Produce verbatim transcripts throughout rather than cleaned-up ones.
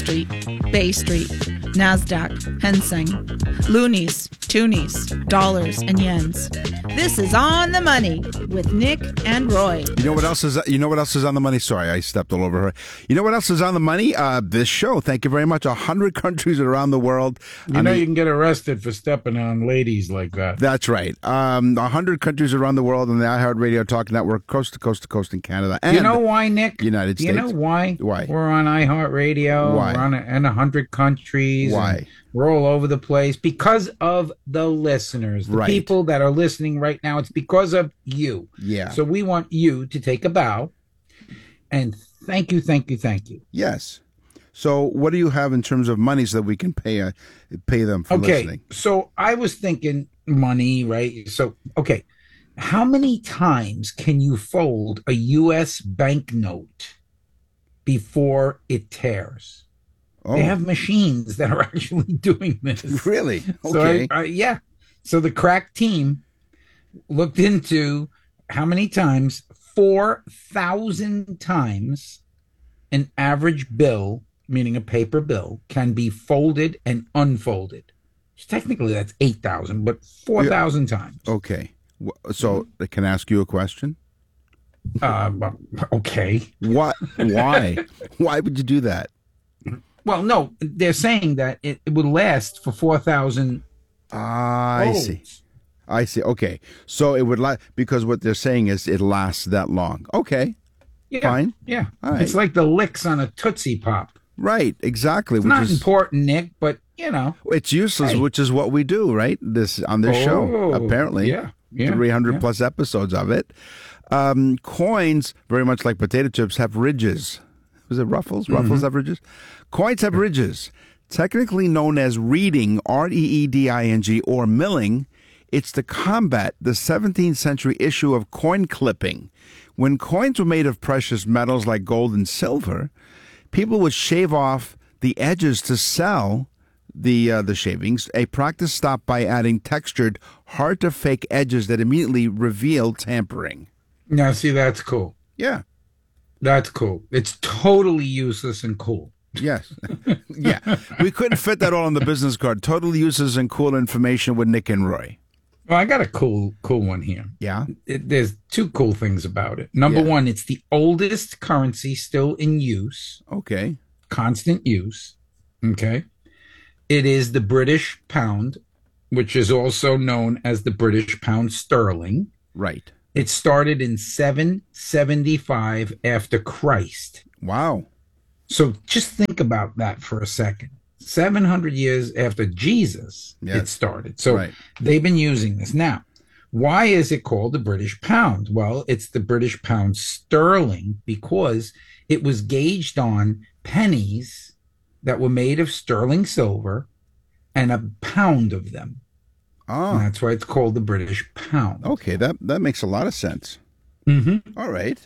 Street, Bay Street, NASDAQ, Hang Seng, loonies, toonies, dollars, and yens. This is On the Money with Nick and Roy. You know what else is you know what else is on the money? Sorry, I stepped all over her. You know what else is on the money? Uh, this show. Thank you very much. A hundred countries around the world. You I know mean, you can get arrested for stepping on ladies like that. That's right. Um, a hundred countries around the world on the iHeartRadio Talk Network, coast to coast to coast in Canada. And you know why, Nick? United Do you States. know why? Why? We're on iHeartRadio. Why? We're on a, in a hundred countries. Why? We're all over the place because of the listeners, the Right. people that are listening right now. It's because of you. Yeah. So we want you to take a bow and thank you, thank you, thank you. Yes. So what do you have in terms of money so that we can pay uh, pay them for Okay. listening? So I was thinking money, right? So, okay. How many times can you fold a U S banknote before it tears? Oh, They have machines that are actually doing this. really? So Okay. I, I, yeah. So the crack team looked into how many times, four thousand times, an average bill, meaning a paper bill, can be folded and unfolded. Technically, that's eight thousand, but four thousand times. Okay. Wh- So I can I ask you a question? Uh, well, okay. What? Why? Why would you do that? Well, no, they're saying that it, it would last for four thousand. Ah, I see. I see. Okay. So it would last because what they're saying is it lasts that long. Okay. Yeah, Fine. Yeah. All right. It's like the licks on a Tootsie Pop. Right. Exactly. It's which not is important, Nick, but, you know. it's useless, Hey. which is what we do, right? This on this show. Oh, Apparently. yeah, yeah, three hundred yeah. plus episodes of it. Um, coins, very much like potato chips, have ridges. Was it ruffles? Ruffles Mm-hmm. have ridges? Coins have ridges. Technically known as reeding, R E E D I N G, or milling, it's to combat the seventeenth century issue of coin clipping. When coins were made of precious metals like gold and silver, people would shave off the edges to sell the uh, the shavings, a practice stopped by adding textured, hard-to-fake edges that immediately reveal tampering. Now, see, that's cool. Yeah. That's cool. It's totally useless and cool. Yes. Yeah. We couldn't fit that all on the business card. Total uses and cool information with Nick and Roy. Well, I got a cool, cool one here. Yeah. It, there's two cool things about it. Number Yeah. one, it's the oldest currency still in use, Okay. constant use. Okay. It is the British pound, which is also known as the British pound sterling. Right. It started in seven seventy-five after Christ. Wow. So just think about that for a second. seven hundred years after Jesus, Yes. it started. So Right. they've been using this. Now, why is it called the British pound? Well, it's the British pound sterling because it was gauged on pennies that were made of sterling silver and a pound of them. And Oh. that's why it's called the British pound. Okay. That that makes a lot of sense. Mm-hmm. All right.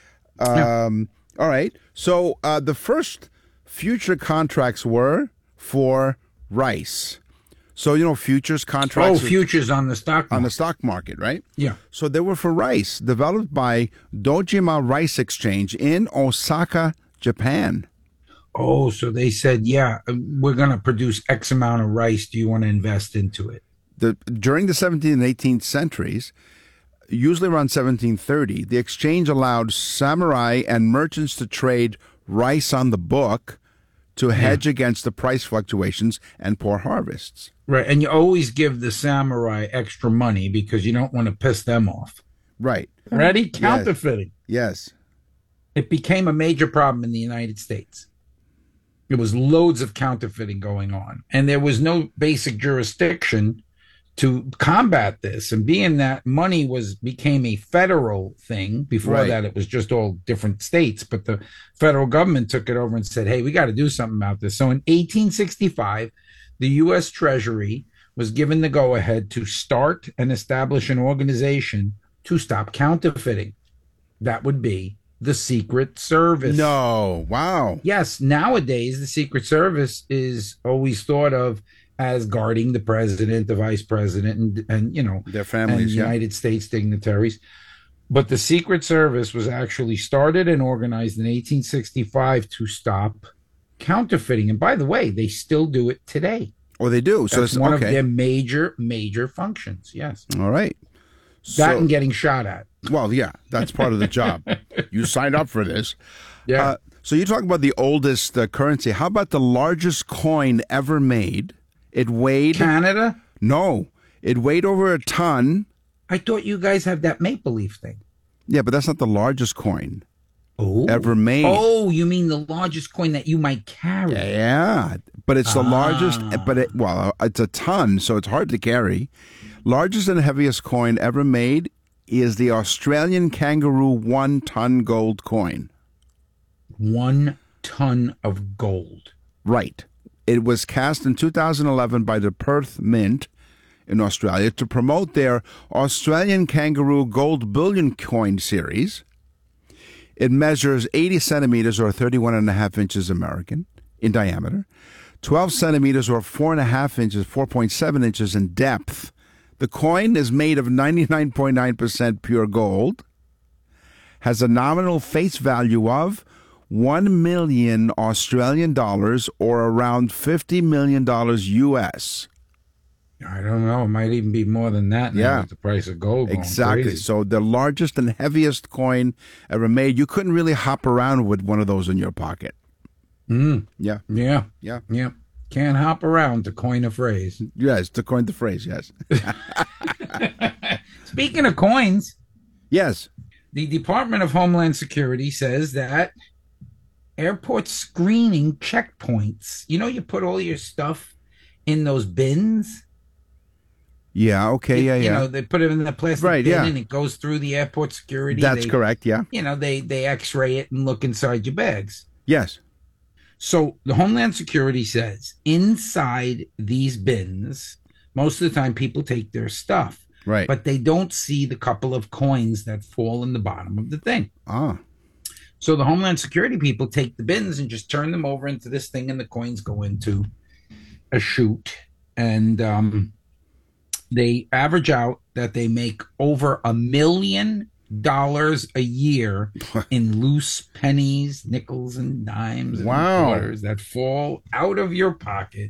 Um, all right. So uh, the first future contracts were for rice. So, you know, futures Oh, contracts are futures on the stock on the market. stock market, right? Yeah. So they were for rice, developed by Dojima Rice Exchange in Osaka, Japan. Oh, so they said, yeah, we're going to produce X amount of rice. Do you want to invest into it? The, during the seventeenth and eighteenth centuries, usually around seventeen thirty, the exchange allowed samurai and merchants to trade rice on the book to hedge against the price fluctuations and poor harvests. Right. And you always give the samurai extra money because you don't want to piss them off. Right. Ready? Counterfeiting. Yes. It became a major problem in the United States. There was loads of counterfeiting going on, and there was no basic jurisdiction to combat this. And being that money was became a federal thing, before Right. that it was just all different states, but the federal government took it over and said, hey, we got to do something about this. So in eighteen sixty-five, the U S Treasury was given the go-ahead to start and establish an organization to stop counterfeiting. That would be the Secret Service. No. Wow. Yes, nowadays the Secret Service is always thought of as guarding the president, the vice president, and, and you know, Their and families, yeah. United States dignitaries. But the Secret Service was actually started and organized in eighteen sixty-five to stop counterfeiting. And by the way, they still do it today. Oh, they do. So That's it's one okay. of their major, major functions. Yes. All right. That So, and getting shot at. well, yeah, that's part of the job. You signed up for this. Yeah. Uh, so you talk about the oldest uh, currency. How about the largest coin ever made? It weighed Canada? no, it weighed over a ton. I thought you guys have that Maple Leaf thing. Yeah, but that's not the largest coin Oh. ever made. Oh, you mean the largest coin that you might carry? Yeah, but it's the Ah. largest. But it, well, it's a ton, so it's hard to carry. Largest and heaviest coin ever made is the Australian kangaroo one-ton gold coin. One ton of gold. Right. It was cast in two thousand eleven by the Perth Mint in Australia to promote their Australian kangaroo gold bullion coin series. It measures eighty centimeters or thirty-one and a half inches American in diameter, twelve centimeters or four and a half inches, four point seven inches in depth. The coin is made of ninety-nine point nine percent pure gold, has a nominal face value of one million Australian dollars or around fifty million dollars U S. I don't know. It might even be more than that now Yeah. with the price of gold going Exactly. crazy. So the largest and heaviest coin ever made. You couldn't really hop around with one of those in your pocket. Mm. Yeah. Yeah. Yeah. Yeah. Can't hop around, to coin a phrase. Yes, to coin the phrase, yes. Speaking of coins, Yes. the Department of Homeland Security says that airport screening checkpoints, you know, you put all your stuff in those bins. Yeah, okay, You- yeah, You yeah. know, they put it in the plastic Right, bin yeah. and it goes through the airport security. That's They- correct, yeah. You know, they, they x-ray it and look inside your bags. Yes. So the Homeland Security says inside these bins, most of the time people take their stuff, Right. but they don't see the couple of coins that fall in the bottom of the thing. Ah. So the Homeland Security people take the bins and just turn them over into this thing, and the coins go into a chute. And um, they average out that they make over a million dollars a year in loose pennies, nickels, and dimes and Wow. quarters that fall out of your pocket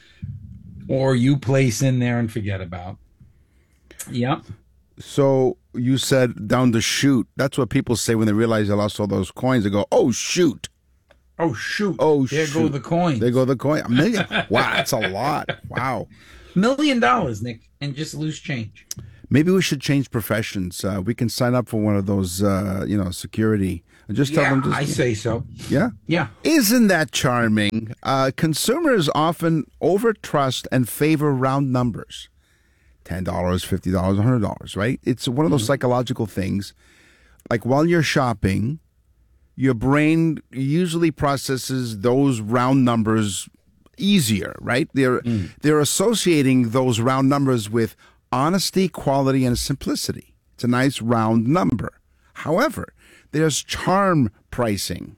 or you place in there and forget about. Yep. So you said down the chute. That's what people say when they realize they lost all those coins. They go, oh, shoot. Oh, shoot. Oh, there shoot. go the coins. They go the coin. A million. Wow, that's a lot. Wow. Million dollars, Nick, and just loose change. Maybe we should change professions. Uh, we can sign up for one of those, uh, you know, security. And just tell Yeah, them. Just, I say so. yeah. Yeah. Isn't that charming? Uh, consumers often overtrust and favor round numbers. ten dollars, fifty dollars, one hundred dollars, right? It's one of those psychological things. Like while you're shopping, your brain usually processes those round numbers easier, right? They're they're associating those round numbers with honesty, quality, and simplicity. It's a nice round number. However, there's charm pricing,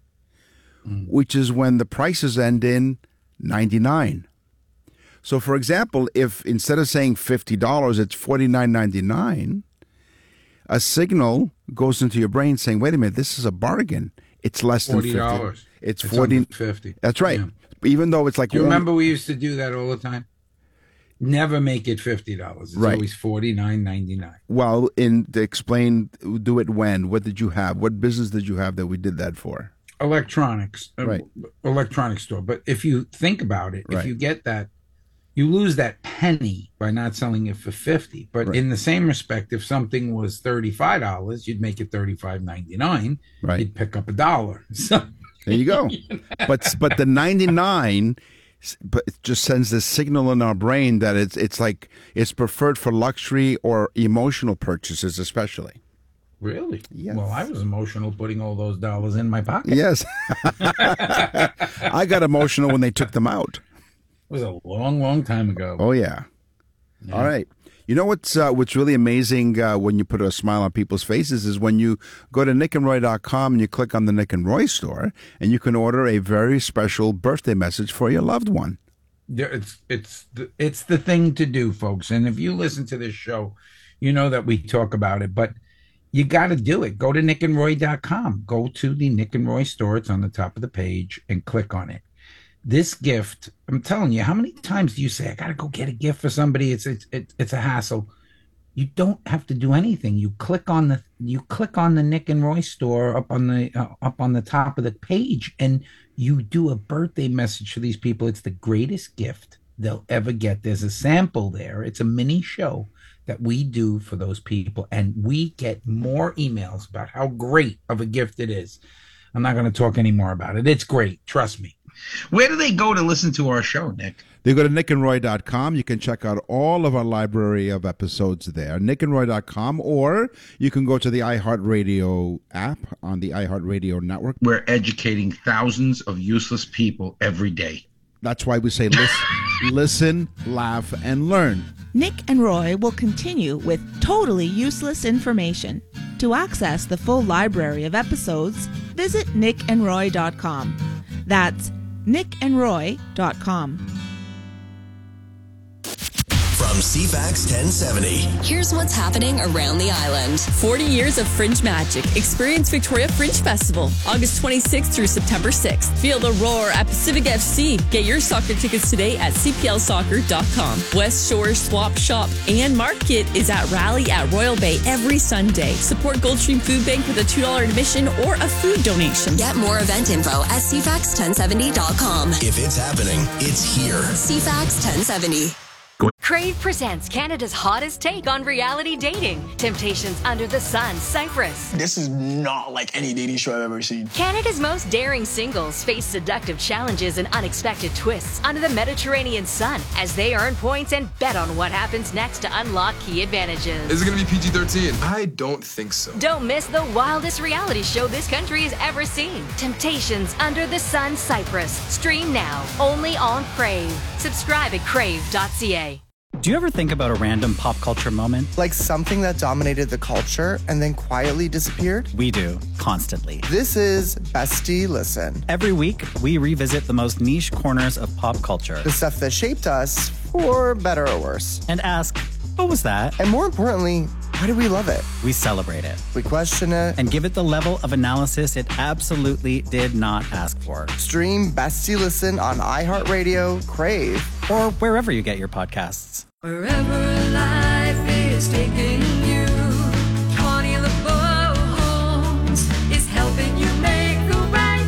which is when the prices end in ninety-nine. So, for example, if instead of saying fifty dollars, it's forty-nine ninety-nine, a signal goes into your brain saying, wait a minute, this is a bargain. It's less than Forty fifty. dollars. It's It's forty. under fifty. That's right. Yeah. Even though it's like Do you one- remember we used to do that all the time? Never make it fifty dollars. It's Right. always forty nine ninety nine. Well, in to explain, do it when? What did you have? What business did you have that we did that for? Electronics, uh, Right. electronic store. But if you think about it, Right. if you get that, you lose that penny by not selling it for fifty. But Right. in the same respect, if something was thirty five dollars, you'd make it thirty five ninety nine. Right. You'd pick up a dollar. So There you go. but but the ninety-nine, but it just sends this signal in our brain that it's it's like it's preferred for luxury or emotional purchases, especially. really, Yes. well, I was emotional putting all those dollars in my pocket. Yes. I got emotional when they took them out. It was a long, long time ago. Oh yeah. All right. You know what's uh, what's really amazing uh, when you put a smile on people's faces is when you go to nick and roy dot com and you click on the Nick and Roy store and you can order a very special birthday message for your loved one. Yeah, it's it's the, it's the thing to do, folks. And if you listen to this show, you know that we talk about it, but you got to do it. Go to nick and roy dot com. Go to the Nick and Roy store. It's on the top of the page and click on it. This gift, I'm telling you, how many times do you say, I got to go get a gift for somebody? It's, it's, it's, it's a hassle. You don't have to do anything. You click on the, you click on the Nick and Roy store up on the, uh, up on the top of the page, and you do a birthday message for these people. It's the greatest gift they'll ever get. There's a sample there. It's a mini show that we do for those people, and we get more emails about how great of a gift it is. I'm not going to talk any more about it. It's great. Trust me. Where do they go to listen to our show, Nick? They go to nick and roy dot com. You can check out all of our library of episodes there, nick and roy dot com, or you can go to the iHeartRadio app on the iHeartRadio network. We're educating thousands of useless people every day. That's why we say listen, listen, laugh, and learn. Nick and Roy will continue with totally useless information. To access the full library of episodes, visit nick and roy dot com. That's nick and roy dot com. From C FAX ten seventy. Here's what's happening around the island. forty years of Fringe magic. Experience Victoria Fringe Festival, August twenty-sixth through September sixth. Feel the roar at Pacific F C. Get your soccer tickets today at c p l soccer dot com. West Shore Swap Shop and Market is at Rally at Royal Bay every Sunday. Support Goldstream Food Bank with a two dollars admission or a food donation. Get more event info at c fax ten seventy dot com. If it's happening, it's here. C FAX ten seventy. Crave presents Canada's hottest take on reality dating. Temptations Under the Sun, Cyprus. This is not like any dating show I've ever seen. Canada's most daring singles face seductive challenges and unexpected twists under the Mediterranean sun as they earn points and bet on what happens next to unlock key advantages. Is it going to be P G thirteen? I don't think so. Don't miss the wildest reality show this country has ever seen. Temptations Under the Sun, Cyprus. Stream now, only on Crave. Subscribe at crave dot c a. Do you ever think about a random pop culture moment? Like something that dominated the culture and then quietly disappeared? We do, constantly. This is Bestie Listen. Every week, we revisit the most niche corners of pop culture. The stuff that shaped us, for better or worse. And ask, what was that? And more importantly, why do we love it? We celebrate it. We question it. And give it the level of analysis it absolutely did not ask for. Stream Bestie Listen on iHeartRadio, Crave, or wherever you get your podcasts. Wherever life is taking you, Connie LeBeau Homes is helping you make the right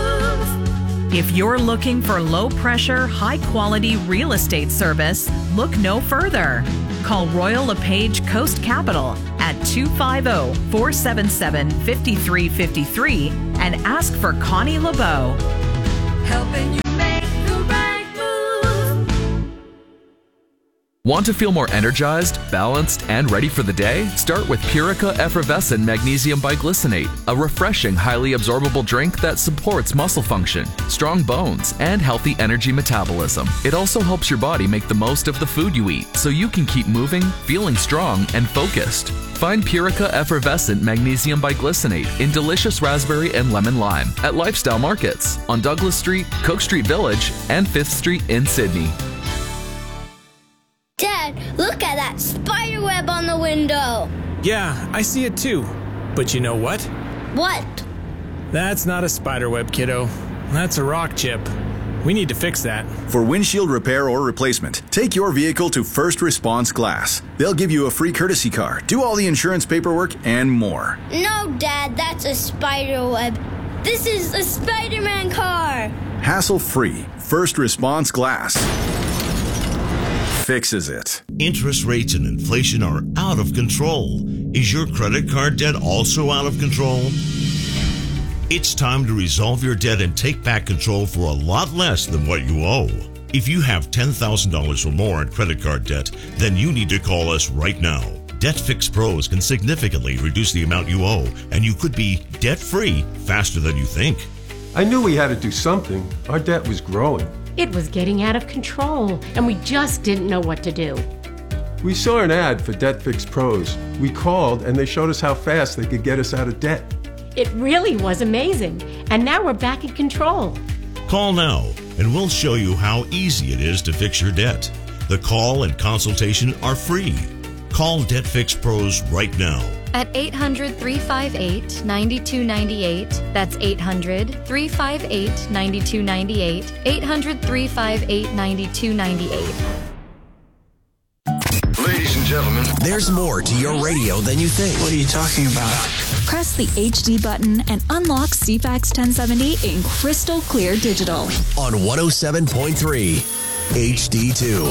move. If you're looking for low-pressure, high-quality real estate service, look no further. Call Royal LePage Coast Capital at two five zero, four seven seven, five three five three and ask for Connie LeBeau. Helping you make the right move. Want to feel more energized, balanced, and ready for the day? Start with Purica Effervescent Magnesium Biglycinate, a refreshing, highly absorbable drink that supports muscle function, strong bones, and healthy energy metabolism. It also helps your body make the most of the food you eat, so you can keep moving, feeling strong, and focused. Find Purica Effervescent Magnesium Biglycinate in delicious raspberry and lemon lime at Lifestyle Markets on Douglas Street, Cook Street Village, and fifth Street in Sydney. Dad, look at that spider web on the window. Yeah, I see it too. But you know what? What? That's not a spider web, kiddo. That's a rock chip. We need to fix that. For windshield repair or replacement, take your vehicle to First Response Glass. They'll give you a free courtesy car, do all the insurance paperwork, and more. No, Dad, that's a spider web. This is a Spider-Man car. Hassle-free. First Response Glass fixes it. Interest rates and inflation are out of control. Is your credit card debt also out of control? It's time to resolve your debt and take back control for a lot less than what you owe. If you have ten thousand dollars or more in credit card debt, then you need to call us right now. DebtFix Pros can significantly reduce the amount you owe, and you could be debt-free faster than you think. I knew we had to do something. Our debt was growing. It was getting out of control, and we just didn't know what to do. We saw an ad for DebtFix Pros. We called, and they showed us how fast they could get us out of debt. It really was amazing, and now we're back in control. Call now, and we'll show you how easy it is to fix your debt. The call and consultation are free. Call DebtFix Pros right now. at eight hundred, three five eight, nine two nine eight. That's eight hundred, three five eight, nine two nine eight. eight hundred, three five eight, nine two nine eight. Ladies and gentlemen, there's more to your radio than you think. What are you talking about? Press the H D button and unlock C FAX ten seventy in crystal clear digital. On one oh seven point three H D two.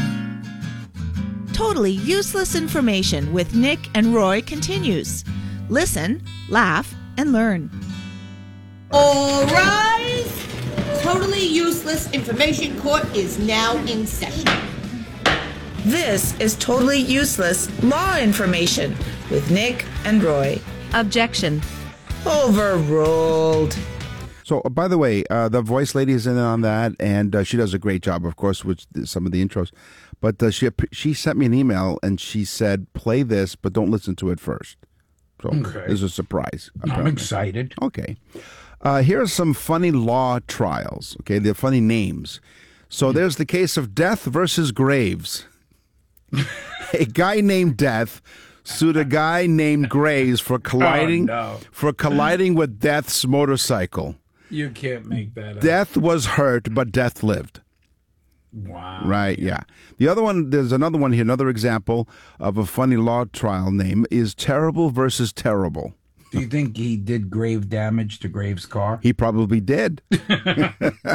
Totally Useless Information with Nick and Roy continues. Listen, laugh, and learn. All rise! Totally Useless Information Court is now in session. This is Totally Useless Law Information with Nick and Roy. Objection. Overruled. So, uh, by the way, uh, the voice lady is in on that, and uh, she does a great job, of course, with some of the intros. But uh, she she sent me an email, and she said, play this, but don't listen to it first. So, Okay. there's a surprise. I'm apparently. excited. Okay. Uh, here are some funny law trials, okay? They're funny names. So, there's the case of Death versus Graves. A guy named Death sued a guy named Graves for colliding Oh, no. for colliding with Death's motorcycle. You can't make that up. Death was hurt, but Death lived. Wow. Right, yeah. The other one, there's another one here, another example of a funny law trial name is Terrible versus Terrible. Do you think he did grave damage to Graves' car? He probably did. Good.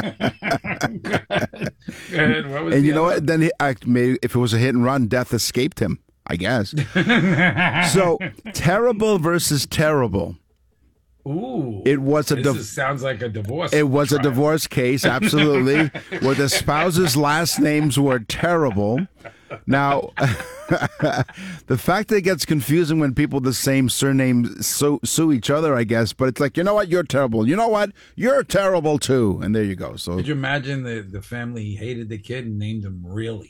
What was And the you know other- what? Then he, I, maybe if it was a hit and run, Death escaped him, I guess. So, Terrible versus Terrible. Ooh. It was a This div- is, sounds like a divorce. It was a trial. divorce case, absolutely, where the spouses' last names were terrible. Now, the fact that it gets confusing when people with the same surname sue, sue each other, I guess, but it's like, you know what, you're terrible. You know what, you're terrible too. And there you go. So, Could you imagine the, the family hated the kid and named him Really?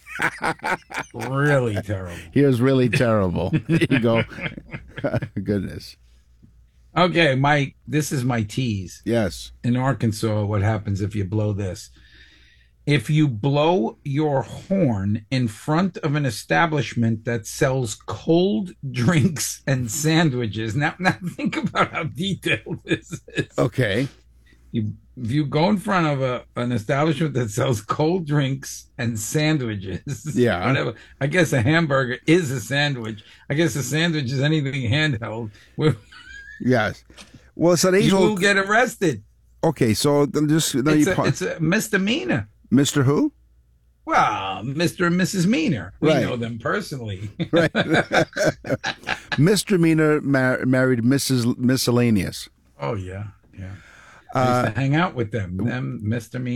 Really terrible. here's really terrible. There you go. Goodness. Okay, my this is my tease. Yes. In Arkansas, what happens if you blow this? If you blow your horn in front of an establishment that sells cold drinks and sandwiches. Now, now think about how detailed this is. Okay. You, if you go in front of a an establishment that sells cold drinks and sandwiches, Yeah. whatever. I guess a hamburger is a sandwich. I guess a sandwich is anything handheld. Yes. Well, it's an You will age-old. get arrested. Okay, so then just no, It's you a, pa- it's a misdemeanor. Mister Who? Well, Mister and Missus Meaner. We Right. know them personally. Right. Mister Meaner mar- married Missus Miscellaneous. Oh, yeah. Yeah. I Uh, used to hang out with them. Them, Mister Meaner.